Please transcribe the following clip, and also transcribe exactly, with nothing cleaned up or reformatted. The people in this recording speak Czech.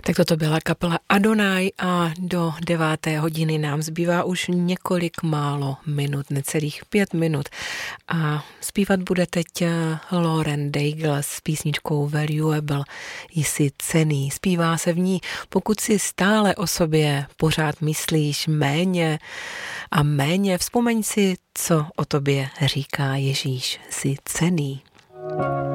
Tak toto byla kapela Adonai a do deváté hodiny nám zbývá už několik málo minut, necelých pět minut. A zpívat bude teď Lauren Daigle s písničkou Valuable, jsi cenný. Zpívá se v ní, pokud si stále o sobě pořád myslíš méně a méně, vzpomeň si, co o tobě říká Ježíš, jsi cenný.